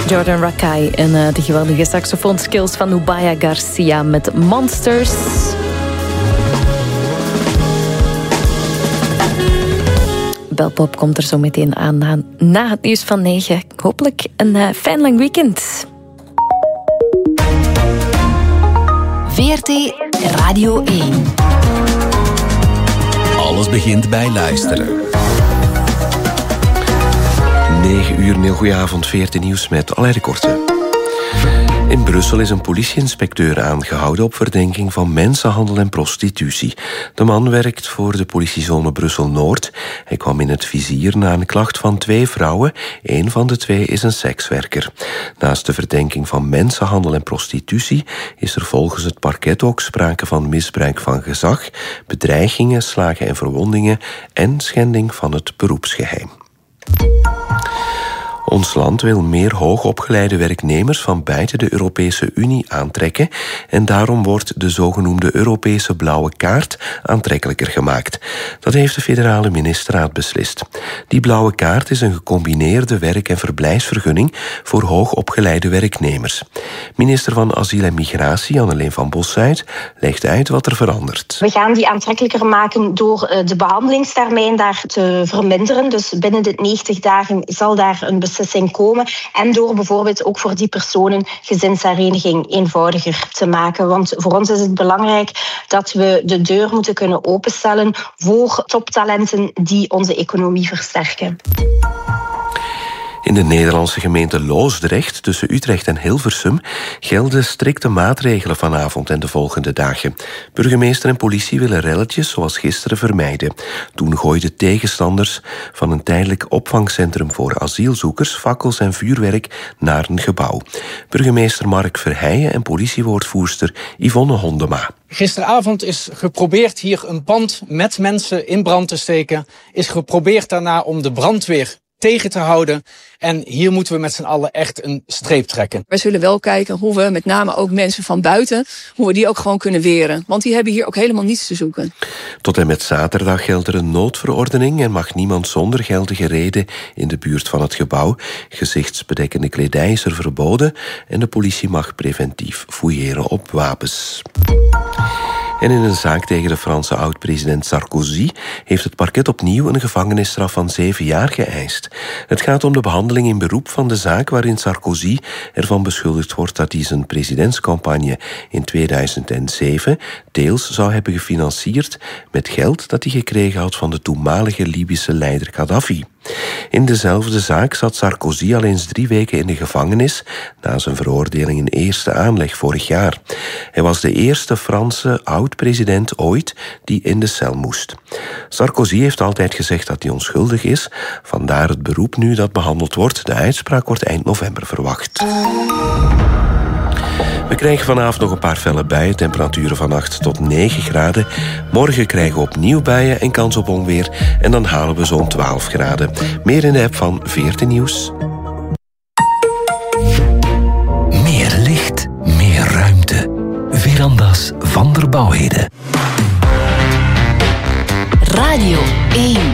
Jordan Rakei en de geweldige saxofoonskills van Ubaya Garcia met Monsters. Belpop komt er zo meteen aan na het nieuws van 9. Hopelijk een fijn lang weekend. VRT Radio 1. Alles begint bij luisteren. 9 uur, een heel goede avond, VRT Nieuws met Alain de Korte. In Brussel is een politieinspecteur aangehouden op verdenking van mensenhandel en prostitutie. De man werkt voor de politiezone Brussel-Noord. Hij kwam in het vizier na een klacht van 2 vrouwen. 1 van de 2 is een sekswerker. Naast de verdenking van mensenhandel en prostitutie is er volgens het parket ook sprake van misbruik van gezag, bedreigingen, slagen en verwondingen en schending van het beroepsgeheim. Ons land wil meer hoogopgeleide werknemers van buiten de Europese Unie aantrekken en daarom wordt de zogenoemde Europese blauwe kaart aantrekkelijker gemaakt. Dat heeft de federale ministerraad beslist. Die blauwe kaart is een gecombineerde werk- en verblijfsvergunning voor hoogopgeleide werknemers. Minister van Asiel en Migratie, Anneleen van Bossuyt, legt uit wat er verandert. We gaan die aantrekkelijker maken door de behandelingstermijn daar te verminderen. Dus binnen de 90 dagen zal daar een beslissing komen. En door bijvoorbeeld ook voor die personen gezinshereniging eenvoudiger te maken. Want voor ons is het belangrijk dat we de deur moeten kunnen openstellen voor toptalenten die onze economie versterken. In de Nederlandse gemeente Loosdrecht, tussen Utrecht en Hilversum, gelden strikte maatregelen vanavond en de volgende dagen. Burgemeester en politie willen relletjes zoals gisteren vermijden. Toen gooiden tegenstanders van een tijdelijk opvangcentrum voor asielzoekers fakkels en vuurwerk naar een gebouw. Burgemeester Mark Verheijen en politiewoordvoerster Yvonne Hondema. Gisteravond is geprobeerd hier een pand met mensen in brand te steken. Is geprobeerd daarna om de brandweer tegen te houden. En hier moeten we met z'n allen echt een streep trekken. Wij zullen wel kijken hoe we met name ook mensen van buiten, hoe we die ook gewoon kunnen weren. Want die hebben hier ook helemaal niets te zoeken. Tot en met zaterdag geldt er een noodverordening en mag niemand zonder geldige reden in de buurt van het gebouw. Gezichtsbedekkende kledij is er verboden en de politie mag preventief fouilleren op wapens. En in een zaak tegen de Franse oud-president Sarkozy heeft het parket opnieuw een gevangenisstraf van 7 jaar geëist. Het gaat om de behandeling in beroep van de zaak waarin Sarkozy ervan beschuldigd wordt dat hij zijn presidentscampagne in 2007 deels zou hebben gefinancierd met geld dat hij gekregen had van de toenmalige Libische leider Gaddafi. In dezelfde zaak zat Sarkozy al eens 3 weken in de gevangenis na zijn veroordeling in eerste aanleg vorig jaar. Hij was de eerste Franse oud-president ooit die in de cel moest. Sarkozy heeft altijd gezegd dat hij onschuldig is, vandaar het beroep nu dat behandeld wordt. De uitspraak wordt eind november verwacht. We krijgen vanavond nog een paar felle buien, temperaturen van 8 tot 9 graden. Morgen krijgen we opnieuw buien en kans op onweer en dan halen we zo'n 12 graden. Meer in de app van VRT Nieuws. Meer licht, meer ruimte. Verandas van der Bouwheden. Radio 1.